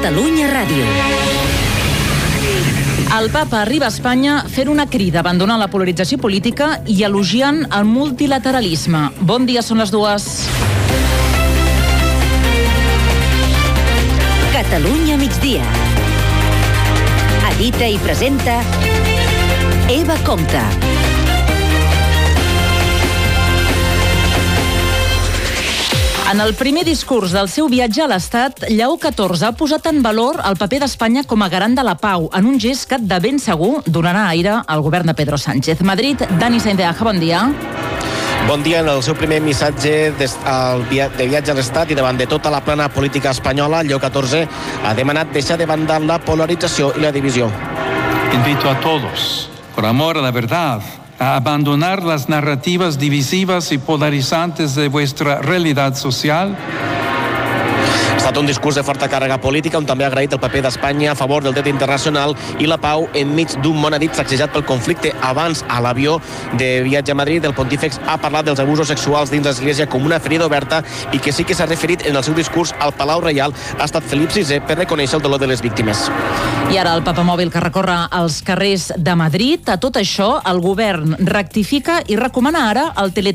Catalunya Ràdio. El papa arriba a Espanya fent una crida a abandonar la polarització política i elogiant el multilateralisme. Bon dia, són les 2. Catalunya migdia. Edita i presenta Eva Compte. En el primer discurs del seu viatge a l'Estat, Lleó XIV ha posat en valor el paper d'Espanya com a garant de la pau, en un gest que de ben segur donarà aire al govern de Pedro Sánchez. Madrid, Dani Sainz de Aja, bon dia. Bon dia. En el seu primer missatge de viatge a l'Estat i davant de tota la plana política espanyola, Lleó XIV ha demanat deixar de banda la polarització i la divisió. Invito a todos, por amor a la verdad, a abandonar las narrativas divisivas y polarizantes de vuestra realidad social. Ha estat un discurs de forta càrrega política on també ha agraït el paper d'Espanya a favor del dret internacional i la pau enmig d'un món, ha dit, sacsejat pel conflicte. Abans, a l'avió de viatge a Madrid, el pontífex ha parlat dels abusos sexuals dins l'Església com una ferida oberta i que sí que s'ha referit en el seu discurs al Palau Reial ha estat Felip VI per reconèixer el dolor de les víctimes. I ara el papamòbil que recorre els carrers de Madrid. A tot això, el govern rectifica i recomana ara el